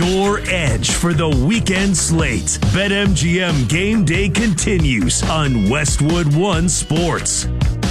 your edge for the weekend slate. BetMGM Game Day continues on Westwood One Sports.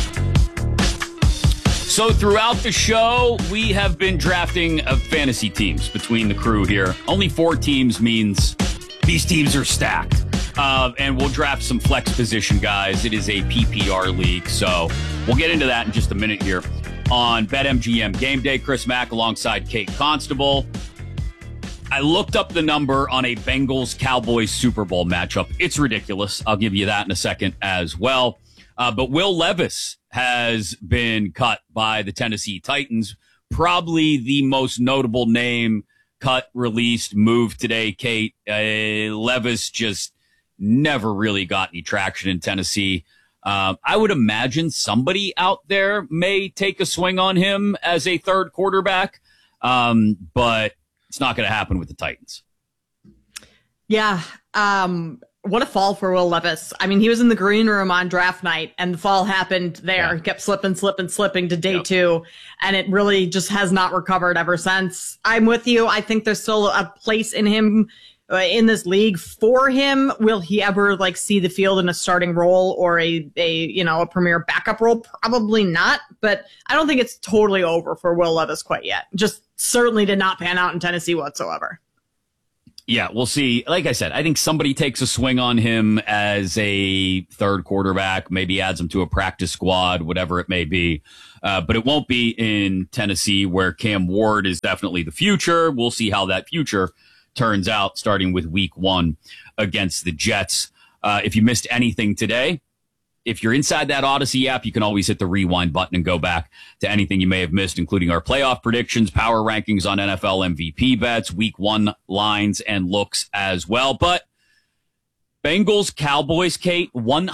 So throughout the show, we have been drafting fantasy teams between the crew here. Only 4 teams means these teams are stacked. And we'll draft some flex position guys. It is a PPR league, so we'll get into that in just a minute here on BetMGM Game Day. Chris Mack alongside Kate Constable. I looked up the number on a Bengals-Cowboys Super Bowl matchup. It's ridiculous. I'll give you that in a second as well. But Will Levis has been cut by the Tennessee Titans. Probably the most notable name cut, released, moved today, Kate. Levis just never really got any traction in Tennessee. I would imagine somebody out there may take a swing on him as a third quarterback, but it's not going to happen with the Titans. Yeah. What a fall for Will Levis. I mean, he was in the green room on draft night and the fall happened there. Yeah. He kept slipping to day 2. And it really just has not recovered ever since. I'm with you. I think there's still a place in him in this league for him. Will he ever see the field in a starting role or a premier backup role? Probably not. But I don't think it's totally over for Will Levis quite yet. Just certainly did not pan out in Tennessee whatsoever. Yeah, we'll see. Like I said, I think somebody takes a swing on him as a third quarterback, maybe adds him to a practice squad, whatever it may be. But it won't be in Tennessee, where Cam Ward is definitely the future. We'll see how that future turns out, starting with week 1 against the Jets. If you missed anything today, if you're inside that Odyssey app, you can always hit the rewind button and go back to anything you may have missed, including our playoff predictions, power rankings on NFL MVP bets, week 1 lines and looks as well. But Bengals, Cowboys, Kate,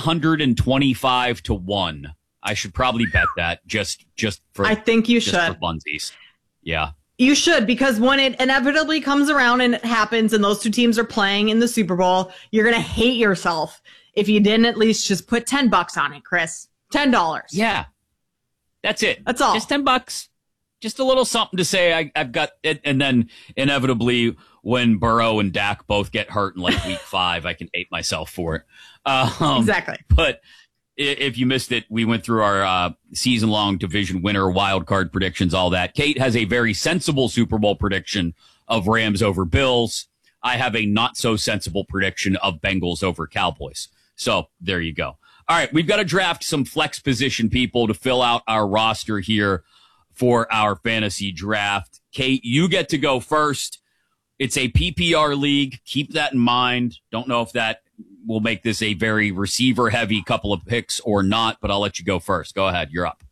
125-1. I should probably bet that just for, I think you should. For funsies. Yeah. You should, because when it inevitably comes around and it happens and those 2 teams are playing in the Super Bowl, you're going to hate yourself if you didn't at least just put $10 on it, Chris. $10. Yeah. That's it. That's all. Just $10. Just a little something to say I've got it. And then inevitably when Burrow and Dak both get hurt in week 5, I can hate myself for it. Exactly. But if you missed it, we went through our season-long division winner, wild card predictions, all that. Kate has a very sensible Super Bowl prediction of Rams over Bills. I have a not-so-sensible prediction of Bengals over Cowboys. So there you go. All right, we've got to draft some flex position people to fill out our roster here for our fantasy draft. Kate, you get to go first. It's a PPR league. Keep that in mind. Don't know if that will make this a very receiver-heavy couple of picks or not, but I'll let you go first. Go ahead. You're up.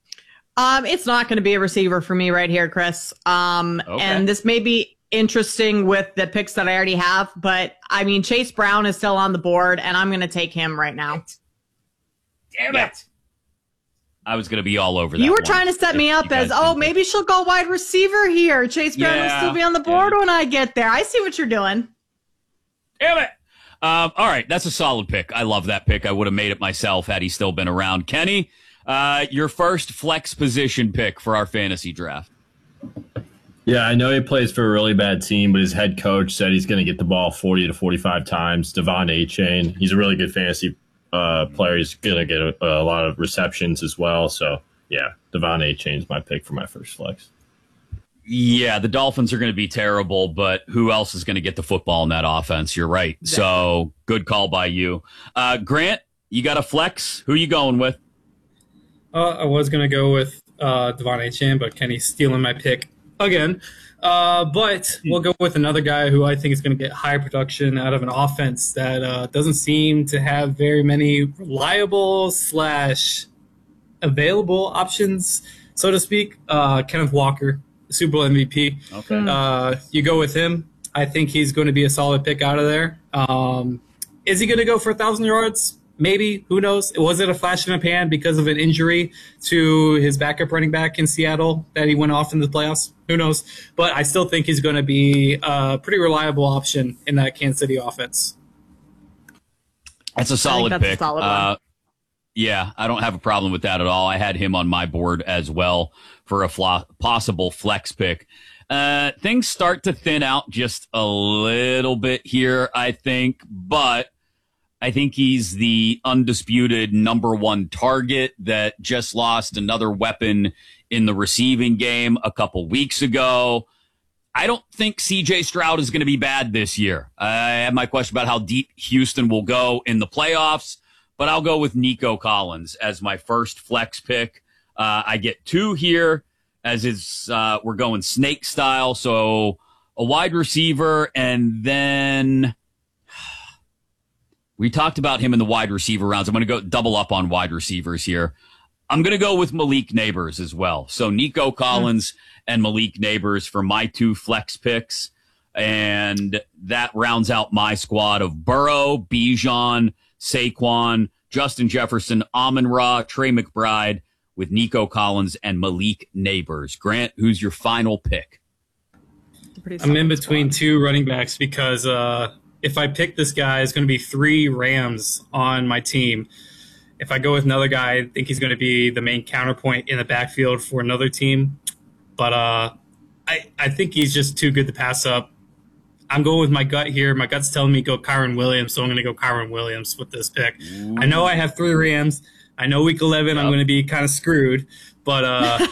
It's not going to be a receiver for me right here, Chris. Okay. And this may be interesting with the picks that I already have, but I mean, Chase Brown is still on the board, and I'm going to take him right now. Damn it. I was going to be all over that. You were trying to set me up as, maybe she'll go wide receiver here. Chase Brown will still be on the board when I get there. I see what you're doing. Damn it. All right, that's a solid pick. I love that pick. I would have made it myself had he still been around. Kenny, your first flex position pick for our fantasy draft. Yeah, I know he plays for a really bad team, but his head coach said he's going to get the ball 40 to 45 times. Devon Achane, he's a really good fantasy player. He's going to get a lot of receptions as well. So, yeah, Devon Achane's my pick for my first flex. Yeah, the Dolphins are going to be terrible, but who else is going to get the football in that offense? You're right. Exactly. So, good call by you. Grant, you got a flex? Who you going with? I was going to go with Devon Achane, but Kenny's stealing my pick again. But we'll go with another guy who I think is going to get high production out of an offense that doesn't seem to have very many reliable / available options, so to speak. Kenneth Walker, Super Bowl MVP. Okay. You go with him. I think he's going to be a solid pick out of there. Is he going to go for 1,000 yards? Maybe. Who knows? Was it a flash in the pan because of an injury to his backup running back in Seattle that he went off in the playoffs? Who knows? But I still think he's going to be a pretty reliable option in that Kansas City offense. That's a solid pick. A solid one. Yeah, I don't have a problem with that at all. I had him on my board as well for a possible flex pick. Things start to thin out just a little bit here, I think, but I think he's the undisputed number one target that just lost another weapon in the receiving game a couple weeks ago. I don't think CJ Stroud is going to be bad this year. I have my question about how deep Houston will go in the playoffs, but I'll go with Nico Collins as my first flex pick. I get 2 here, as is we're going snake style, so a wide receiver, and then we talked about him in the wide receiver rounds. I'm going to go double up on wide receivers here. I'm going to go with Malik Neighbors as well. So Nico Collins and Malik Neighbors for my 2 flex picks. And that rounds out my squad of Burrow, Bijan, Saquon, Justin Jefferson, Amon-Ra, Trey McBride, with Nico Collins and Malik Neighbors. Grant, who's your final pick? I'm in between 2 running backs because if I pick this guy, it's going to be 3 Rams on my team. If I go with another guy, I think he's going to be the main counterpoint in the backfield for another team. But I think he's just too good to pass up. I'm going with my gut here. My gut's telling me go Kyren Williams, so I'm going to go Kyren Williams with this pick. Ooh. I know I have 3 Rams. I know week 11 I'm going to be kind of screwed. But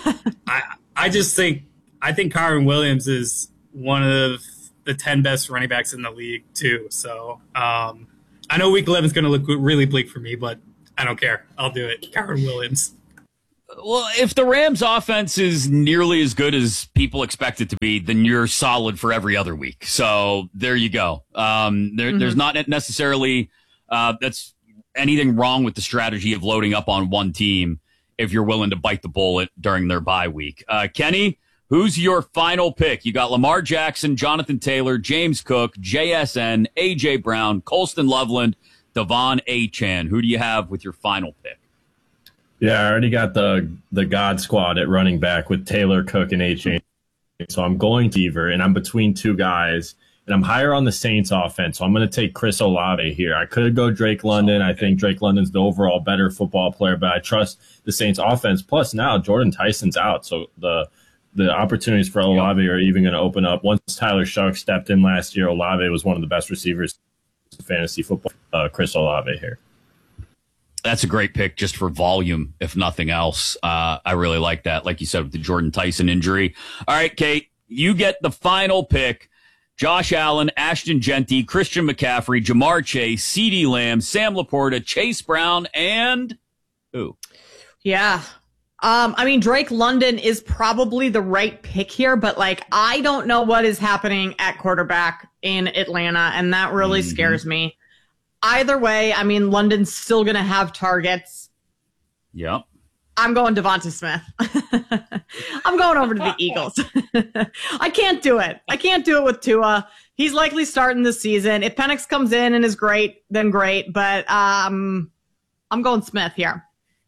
I think Kyren Williams is one of the 10 best running backs in the league too. So I know week 11 is going to look really bleak for me, but I don't care. I'll do it. Kyren Williams. Well, if the Rams offense is nearly as good as people expect it to be, then you're solid for every other week. So there you go. There's not necessarily that's anything wrong with the strategy of loading up on one team if you're willing to bite the bullet during their bye week. Kenny, who's your final pick? You got Lamar Jackson, Jonathan Taylor, James Cook, JSN, A.J. Brown, Colston Loveland, Devon Achane. Who do you have with your final pick? Yeah, I already got the God squad at running back with Taylor, Cook, and Achane. So I'm going to Deaver, and I'm between 2 guys, and I'm higher on the Saints offense. So I'm going to take Chris Olave here. I could go Drake London. I think Drake London's the overall better football player, but I trust the Saints offense. Plus now Jordan Tyson's out, so the opportunities for Olave are even going to open up. Once Tyler Shuck stepped in last year, Olave was one of the best receivers in fantasy football. Chris Olave here. That's a great pick just for volume, if nothing else. I really like that. Like you said, with the Jordan Tyson injury. All right, Kate, you get the final pick. Josh Allen, Ashton Genty, Christian McCaffrey, Jamar Chase, CeeDee Lamb, Sam Laporta, Chase Brown, and who? Yeah. I mean, Drake London is probably the right pick here, but I don't know what is happening at quarterback in Atlanta, and that really scares me. Either way, I mean, London's still going to have targets. Yep. I'm going Devonta Smith. I'm going over to the Eagles. I can't do it. I can't do it with Tua. He's likely starting this season. If Penix comes in and is great, then great. But I'm going Smith here.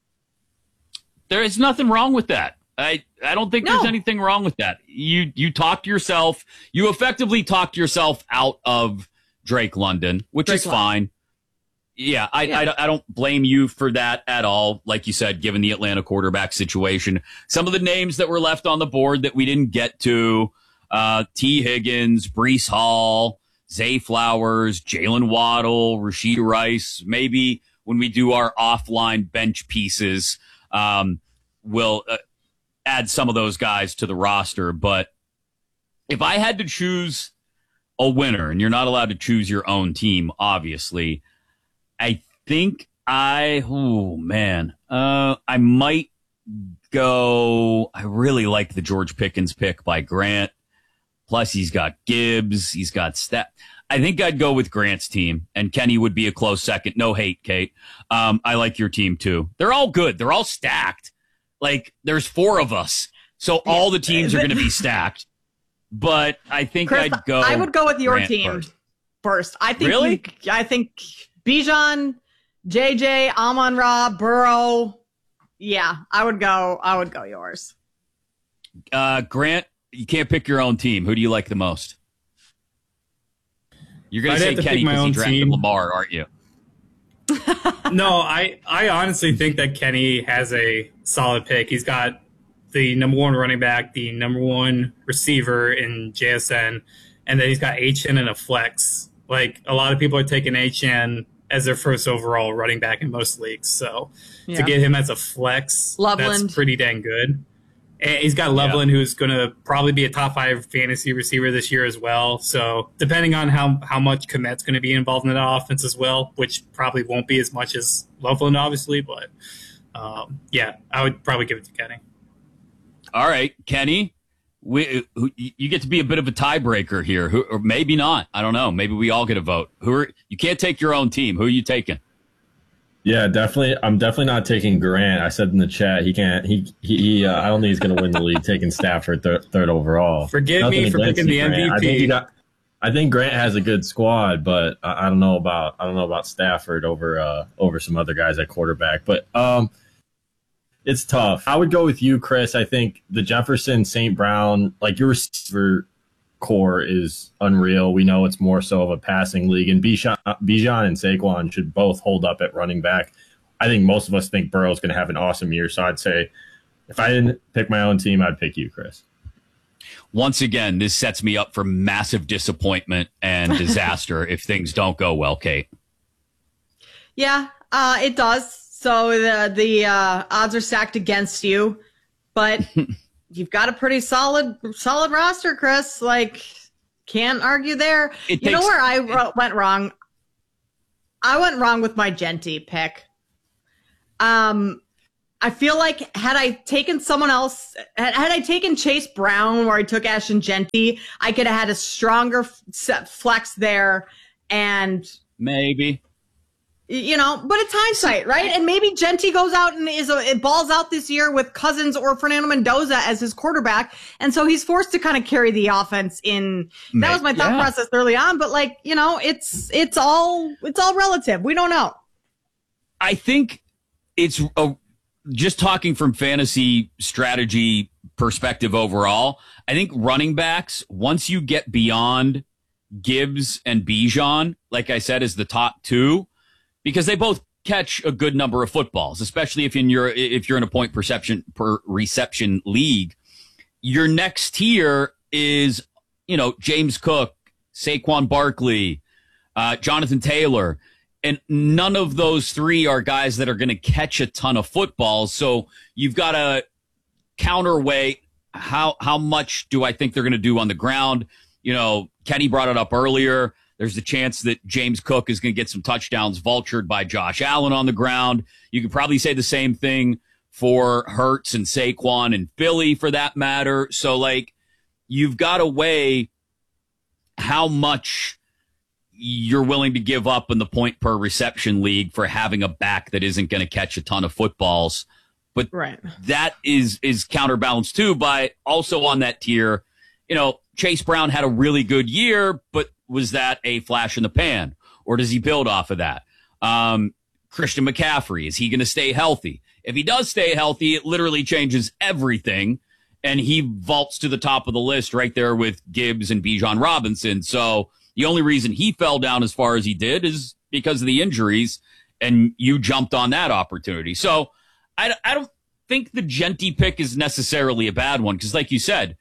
There is nothing wrong with that. I don't think there's anything wrong with that. You talked yourself. You effectively talked yourself out of Drake London, which is fine. Yeah, I don't blame you for that at all. Like you said, given the Atlanta quarterback situation, some of the names that were left on the board that we didn't get to, T. Higgins, Breece Hall, Zay Flowers, Jalen Waddle, Rashid Rice. Maybe when we do our offline bench pieces, we'll add some of those guys to the roster. But if I had to choose a winner, and you're not allowed to choose your own team, obviously, I think I might go. I really like the George Pickens pick by Grant. Plus, he's got Gibbs. He's got Step. I think I'd go with Grant's team, and Kenny would be a close second. No hate, Kate. I like your team, too. They're all good. They're all stacked. There's 4 of us, so all the teams are going to be stacked. But I think Chris, I would go with your Grant team first. I think really? I think Bijan, JJ, Amon-Ra, Burrow. Yeah, I would go yours. Grant, you can't pick your own team. Who do you like the most? You're going to say Kenny because he drafted Lamar, aren't you? No, I honestly think that Kenny has a solid pick. He's got the number one running back, the number one receiver in JSN, and then he's got Achane and a flex. Like, a lot of people are taking Achane as their first overall running back in most leagues. So to get him as a flex, Loveland. That's pretty dang good. And he's got Loveland, who's going to probably be a top 5 fantasy receiver this year as well. So depending on how much Kmet's going to be involved in that offense as well, which probably won't be as much as Loveland, obviously. But, I would probably give it to Kenny. All right, Kenny, you get to be a bit of a tiebreaker here, or maybe not. I don't know. Maybe we all get a vote. You can't take your own team. Who are you taking? Yeah, definitely. I'm definitely not taking Grant. I said in the chat he can't. He I don't think he's going to win the league. Taking Stafford third overall. Forgive me for picking the MVP. I think Grant has a good squad, but I don't know about Stafford over some other guys at quarterback. But it's tough. I would go with you, Chris. I think the Jefferson, St. Brown, like your receiver core is unreal. We know it's more so of a passing league, and Bijan and Saquon should both hold up at running back. I think most of us think Burrow's going to have an awesome year, so I'd say if I didn't pick my own team, I'd pick you, Chris. Once again, this sets me up for massive disappointment and disaster if things don't go well, Kate. Yeah, it does. So the odds are stacked against you, but you've got a pretty solid roster, Chris. Like, can't argue there. You know where I went wrong? I went wrong with my Genty pick. I feel like had I taken someone else, had I taken Chase Brown where I took Ashton Genty, I could have had a stronger flex there, and maybe. You know, but it's hindsight, right? And maybe Genty goes out and it balls out this year with Cousins or Fernando Mendoza as his quarterback. And so he's forced to kind of carry the offense in. That was my thought process early on, but like, you know, it's all relative. We don't know. I think it's just talking from fantasy strategy perspective overall. I think running backs, once you get beyond Gibbs and Bijan, like I said, is the top 2. Because they both catch a good number of footballs, especially if you're in a point per reception league. Your next tier is, James Cook, Saquon Barkley, Jonathan Taylor, and none of those 3 are guys that are going to catch a ton of footballs. So you've got to counterweight how much do I think they're going to do on the ground. Kenny brought it up earlier. There's the chance that James Cook is going to get some touchdowns vultured by Josh Allen on the ground. You could probably say the same thing for Hurts and Saquon and Philly for that matter. So, like, you've got to weigh how much you're willing to give up in the point per reception league for having a back that isn't going to catch a ton of footballs. But that is counterbalanced, too, by also on that tier, Chase Brown had a really good year, but was that a flash in the pan, or does he build off of that? Christian McCaffrey, is he going to stay healthy? If he does stay healthy, it literally changes everything, and he vaults to the top of the list right there with Gibbs and Bijan Robinson. So the only reason he fell down as far as he did is because of the injuries, and you jumped on that opportunity. So I don't think the Genty pick is necessarily a bad one, because like you said,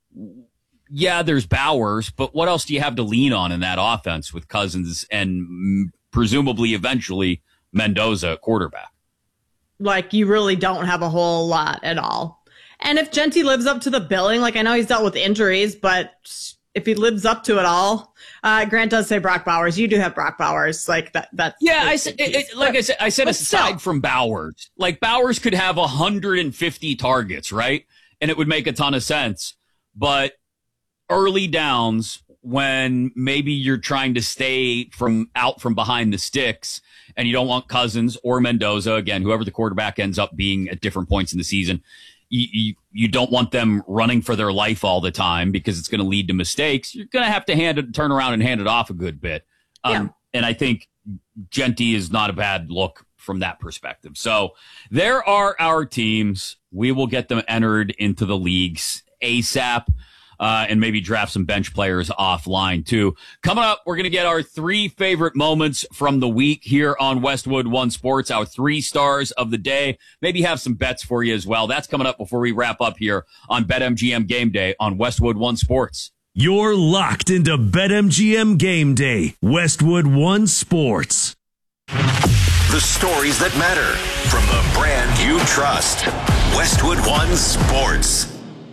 yeah, there's Bowers, but what else do you have to lean on in that offense with Cousins and presumably eventually Mendoza at quarterback? Like, you really don't have a whole lot at all. And if Genty lives up to the billing, like, I know he's dealt with injuries, but if he lives up to it all, Grant does say Brock Bowers. You do have Brock Bowers. Like, that's. Yeah, I said aside from Bowers, like, Bowers could have 150 targets, right? And it would make a ton of sense. But early downs, when maybe you're trying to stay from behind the sticks and you don't want Cousins or Mendoza, again, whoever the quarterback ends up being at different points in the season, you don't want them running for their life all the time because it's going to lead to mistakes. You're going to have to turn around and hand it off a good bit. And I think Genty is not a bad look from that perspective. So there are our teams. We will get them entered into the leagues ASAP. and maybe draft some bench players offline too. Coming up, we're going to get our 3 favorite moments from the week here on Westwood One Sports, our 3 stars of the day. Maybe have some bets for you as well. That's coming up before we wrap up here on BetMGM Game Day on Westwood One Sports. You're locked into BetMGM Game Day, Westwood One Sports. The stories that matter from the brand you trust. Westwood One Sports.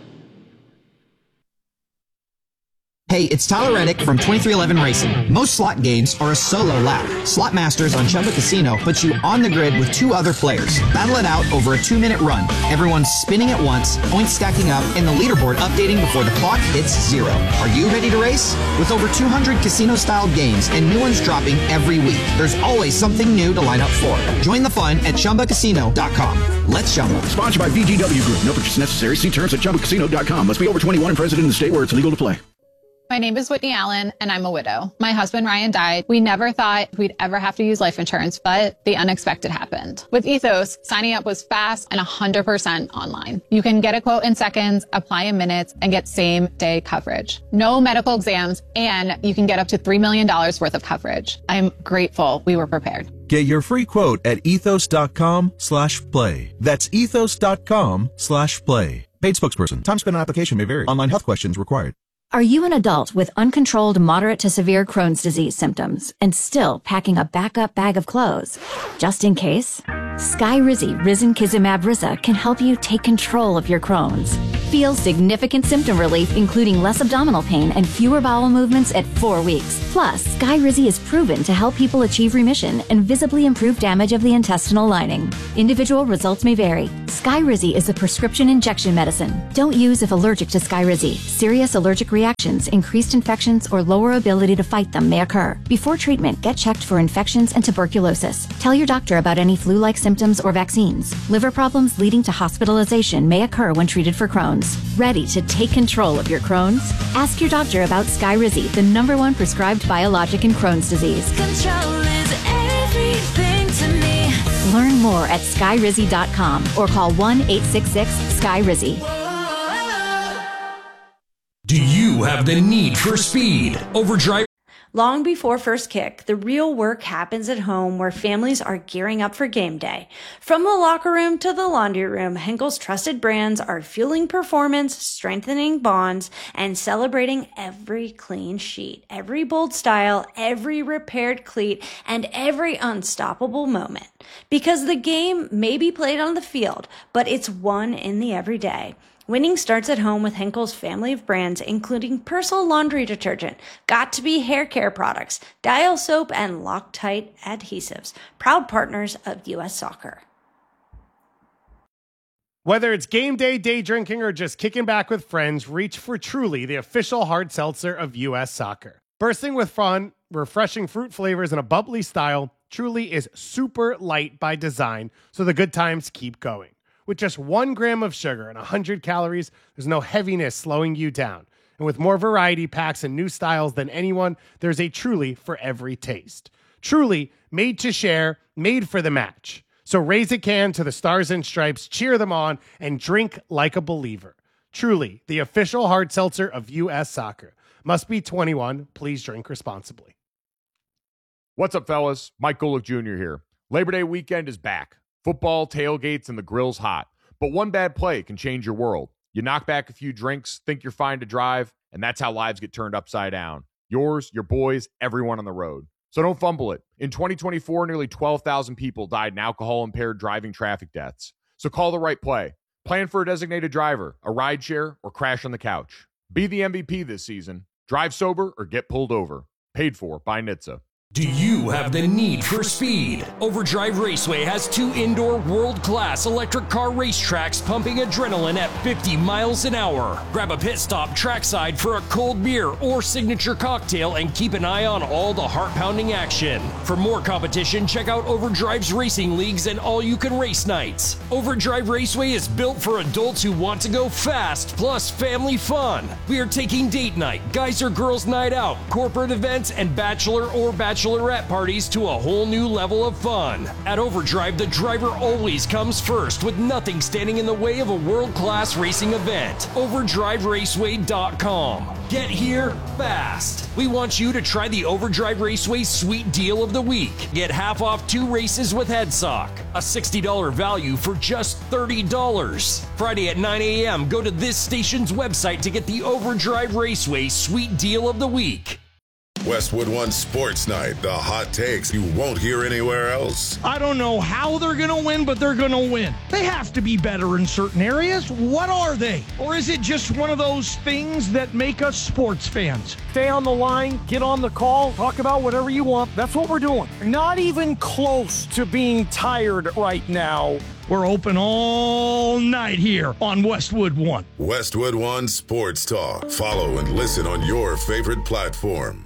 Hey, it's Tyler Reddick from 2311 Racing. Most slot games are a solo lap. Slot Masters on Chumba Casino puts you on the grid with 2 other players. Battle it out over a 2-minute run. Everyone's spinning at once, points stacking up, and the leaderboard updating before the clock hits 0. Are you ready to race? With over 200 casino-style games and new ones dropping every week, there's always something new to line up for. Join the fun at ChumbaCasino.com. Let's Chumba. Sponsored by VGW Group. No purchase necessary. See terms at ChumbaCasino.com. Must be over 21 and present in the state where it's legal to play. My name is Whitney Allen, and I'm a widow. My husband, Ryan, died. We never thought we'd ever have to use life insurance, but the unexpected happened. With Ethos, signing up was fast and 100% online. You can get a quote in seconds, apply in minutes, and get same-day coverage. No medical exams, and you can get up to $3 million worth of coverage. I'm grateful we were prepared. Get your free quote at ethos.com/play. That's ethos.com/play. Paid spokesperson. Time spent on application may vary. Online health questions required. Are you an adult with uncontrolled moderate to severe Crohn's disease symptoms and still packing a backup bag of clothes? Just in case? Skyrizi Risankizumab Riza can help you take control of your Crohn's. Feel significant symptom relief, including less abdominal pain and fewer bowel movements at 4 weeks. Plus, Skyrizi is proven to help people achieve remission and visibly improve damage of the intestinal lining. Individual results may vary. Skyrizi is a prescription injection medicine. Don't use if allergic to Skyrizi. Serious allergic reactions, increased infections, or lower ability to fight them may occur. Before treatment, get checked for infections and tuberculosis. Tell your doctor about any flu-like symptoms or vaccines. Liver problems leading to hospitalization may occur when treated for Crohn's. Ready to take control of your Crohn's? Ask your doctor about Skyrizi, the #1 prescribed biologic in Crohn's disease. Control is everything to me. Learn more at skyrizi.com or call 1-866-SKYRIZI. Do you have the need for speed? Overdrive. Long before first kick, the real work happens at home where families are gearing up for game day. From the locker room to the laundry room, Henkel's trusted brands are fueling performance, strengthening bonds, and celebrating every clean sheet, every bold style, every repaired cleat, and every unstoppable moment. Because the game may be played on the field, but it's won in the everyday. Winning starts at home with Henkel's family of brands, including Persil laundry detergent, Got2b hair care products, Dial soap, and Loctite adhesives. Proud partners of U.S. Soccer. Whether it's game day, day drinking, or just kicking back with friends, reach for Truly, the official hard seltzer of U.S. Soccer. Bursting with fun, refreshing fruit flavors, and a bubbly style, Truly is super light by design, so the good times keep going. With just 1 gram of sugar and 100 calories, there's no heaviness slowing you down. And with more variety packs and new styles than anyone, there's a Truly for every taste. Truly, made to share, made for the match. So raise a can to the Stars and Stripes, cheer them on, and drink like a believer. Truly, the official hard seltzer of U.S. Soccer. Must be 21. Please drink responsibly. What's up, fellas? Mike Golick Jr. here. Labor Day weekend is back. Football, tailgates, and the grill's hot. But one bad play can change your world. You knock back a few drinks, think you're fine to drive, and that's how lives get turned upside down. Yours, your boys, everyone on the road. So don't fumble it. In 2024, nearly 12,000 people died in alcohol-impaired driving traffic deaths. So call the right play. Plan for a designated driver, a rideshare, or crash on the couch. Be the MVP this season. Drive sober or get pulled over. Paid for by NHTSA. Do you have the need for speed? Overdrive Raceway has 2 indoor world-class electric car racetracks pumping adrenaline at 50 miles an hour. Grab a pit stop trackside for a cold beer or signature cocktail and keep an eye on all the heart-pounding action. For more competition, check out Overdrive's racing leagues and all-you-can-race nights. Overdrive Raceway is built for adults who want to go fast, plus family fun. We are taking date night, guys or girls night out, corporate events, and bachelor or bachelorette bachelorette parties to a whole new level of fun. At Overdrive, the driver always comes first with nothing standing in the way of a world-class racing event. OverdriveRaceway.com. Get here fast. We want you to try the Overdrive Raceway Sweet Deal of the Week. Get half off 2 races with HeadSock. A $60 value for just $30. Friday at 9 a.m., go to this station's website to get the Overdrive Raceway Sweet Deal of the Week. Westwood One Sports Night, the hot takes you won't hear anywhere else. I don't know how they're going to win, but they're going to win. They have to be better in certain areas. What are they? Or is it just one of those things that make us sports fans? Stay on the line, get on the call, talk about whatever you want. That's what we're doing. Not even close to being tired right now. We're open all night here on Westwood One. Westwood One Sports Talk. Follow and listen on your favorite platform.